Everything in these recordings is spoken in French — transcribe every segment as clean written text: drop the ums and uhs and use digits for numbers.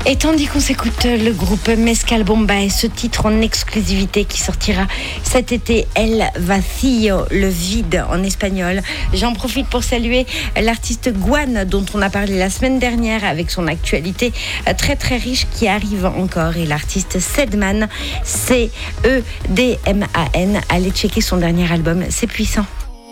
Et tandis qu'on s'écoute le groupe Mezcal Bomba et ce titre en exclusivité qui sortira cet été, El Vacío, le vide en espagnol. J'en profite pour saluer l'artiste Guan dont on a parlé la semaine dernière avec son actualité très très riche qui arrive encore, et l'artiste Sedman, C-E-D-M-A-N. Allez checker son dernier album, c'est puissant.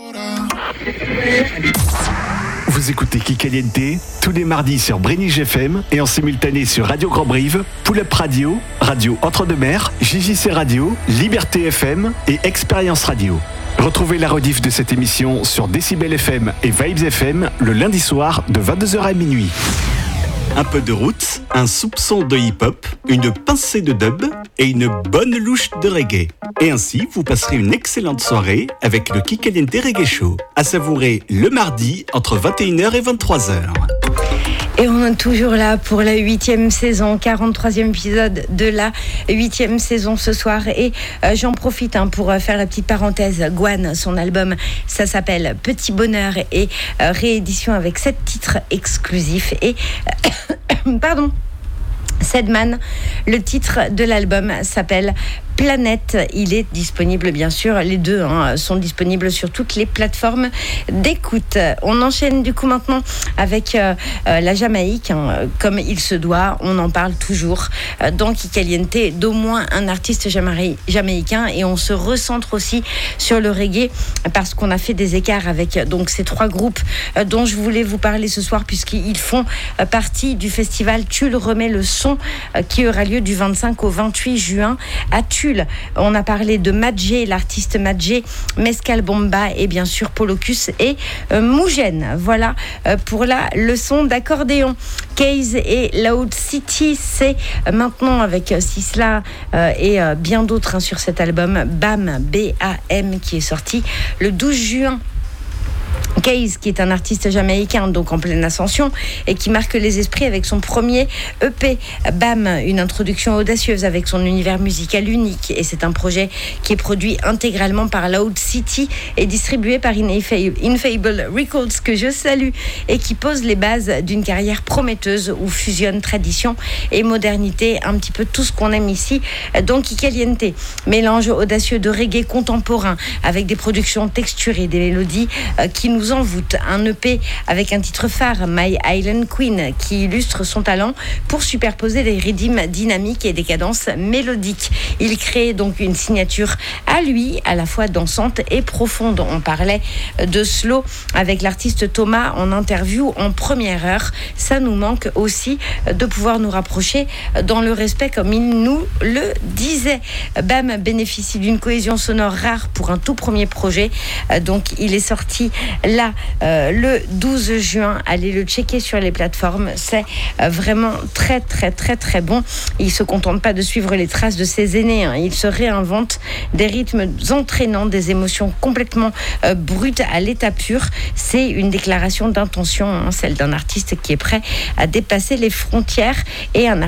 Vous écoutez Kikaliente tous les mardis sur Brénige FM et en simultané sur Radio Grand Brive, Pull Up Radio, Radio Entre-deux-Mers, JJC Radio, Liberté FM et Expérience Radio. Retrouvez la rediff de cette émission sur Décibel FM et Vibes FM le lundi soir de 22h à minuit. Un peu de roots, un soupçon de hip-hop, une pincée de dub et une bonne louche de reggae. Et ainsi, vous passerez une excellente soirée avec le Kikaliente Reggae Show, à savourer le mardi entre 21h et 23h. Et on est toujours là pour la 8e saison, 43e épisode de la 8e saison ce soir. Et j'en profite pour faire la petite parenthèse. Guan, son album, ça s'appelle Petit Bonheur et réédition avec 7 titres exclusifs. Et pardon, Sedman, le titre de l'album s'appelle Planète. Il est disponible, bien sûr, les deux sont disponibles sur toutes les plateformes d'écoute. On enchaîne du coup maintenant avec la Jamaïque, comme il se doit, on en parle toujours dans Kikaliente d'au moins un artiste jamaïcain, et on se recentre aussi sur le reggae parce qu'on a fait des écarts avec donc ces 3 groupes dont je voulais vous parler ce soir, puisqu'ils font partie du festival Tulle remet le son qui aura lieu du 25 au 28 juin à Tulle. On a parlé de Madjé, l'artiste Madjé, Mezcal Bomba et bien sûr Polocus et Mougène. Voilà pour la leçon d'accordéon. Case et Loud City, c'est maintenant avec Sisla et bien d'autres sur cet album BAM, B-A-M, qui est sorti le 12 juin. Case, qui est un artiste jamaïcain donc en pleine ascension et qui marque les esprits avec son premier EP BAM, une introduction audacieuse avec son univers musical unique, et c'est un projet qui est produit intégralement par Loud City et distribué par Infable Records, que je salue, et qui pose les bases d'une carrière prometteuse où fusionne tradition et modernité, un petit peu tout ce qu'on aime ici dans Kikaliente. Mélange audacieux de reggae contemporain avec des productions texturées, des mélodies qui nous envoûte. Un EP avec un titre phare, My Island Queen, qui illustre son talent pour superposer des rythmes dynamiques et des cadences mélodiques. Il crée donc une signature à lui, à la fois dansante et profonde. On parlait de slow avec l'artiste Thomas en interview en première heure. Ça nous manque aussi de pouvoir nous rapprocher dans le respect, comme il nous le disait. BAM bénéficie d'une cohésion sonore rare pour un tout premier projet. Donc il est sorti là le 12 juin. Allez le checker sur les plateformes, c'est vraiment très très très très bon. Il se contente pas de suivre les traces de ses aînés, il se réinvente des rythmes entraînants, des émotions complètement brutes à l'état pur. C'est une déclaration d'intention, celle d'un artiste qui est prêt à dépasser les frontières, et un